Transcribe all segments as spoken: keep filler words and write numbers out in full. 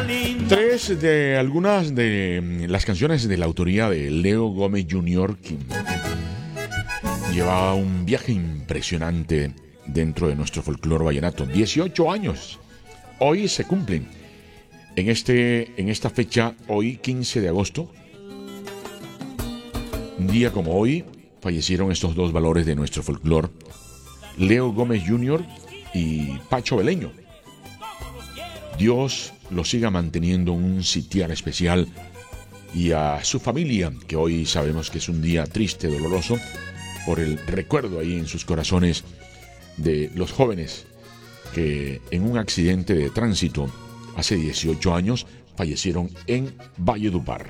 Tres de algunas de las canciones de la autoría de Leo Gómez junior, quien lleva un viaje impresionante dentro de nuestro folclore vallenato. dieciocho años. Hoy se cumplen. En, este, en esta fecha, hoy quince de agosto, un día como hoy, fallecieron estos dos valores de nuestro folclore, Leo Gómez junior y Pacho Beleño. Dios lo siga manteniendo un sitial especial, y a su familia, que hoy sabemos que es un día triste, doloroso, por el recuerdo ahí en sus corazones de los jóvenes que en un accidente de tránsito hace dieciocho años fallecieron en Valledupar.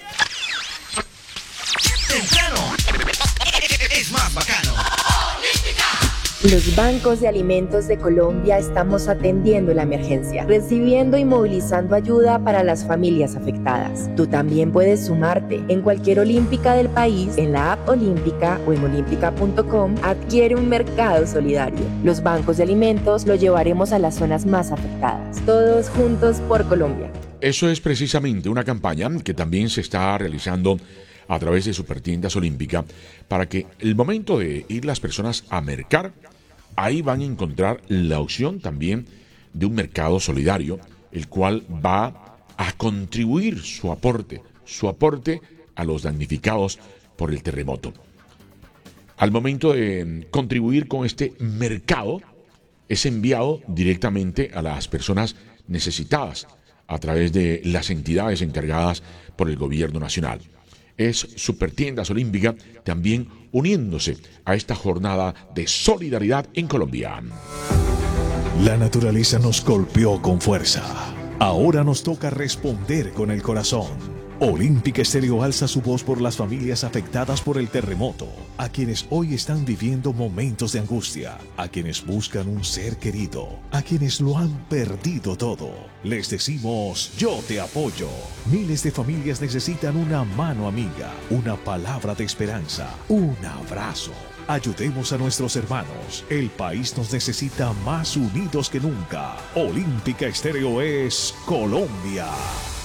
Temprano es más bacano. Los bancos de alimentos de Colombia estamos atendiendo la emergencia, recibiendo y movilizando ayuda para las familias afectadas. Tú también puedes sumarte. En cualquier olímpica del país, en la app Olímpica o en olímpica punto com, adquiere un mercado solidario. Los bancos de alimentos lo llevaremos a las zonas más afectadas. Todos juntos por Colombia. Eso es precisamente una campaña que también se está realizando a través de Supertiendas Olímpica, para que el momento de ir las personas a mercar, ahí van a encontrar la opción también de un mercado solidario, el cual va a contribuir su aporte, su aporte a los damnificados por el terremoto. Al momento de contribuir con este mercado, es enviado directamente a las personas necesitadas a través de las entidades encargadas por el gobierno nacional. Es Supertiendas Olímpica también uniéndose a esta jornada de solidaridad en Colombia. La naturaleza nos golpeó con fuerza. Ahora nos toca responder con el corazón. Olímpica Estéreo alza su voz por las familias afectadas por el terremoto, a quienes hoy están viviendo momentos de angustia, a quienes buscan un ser querido, a quienes lo han perdido todo. Les decimos, yo te apoyo. Miles de familias necesitan una mano amiga, una palabra de esperanza, un abrazo. Ayudemos a nuestros hermanos. El país nos necesita más unidos que nunca. Olímpica Estéreo es Colombia.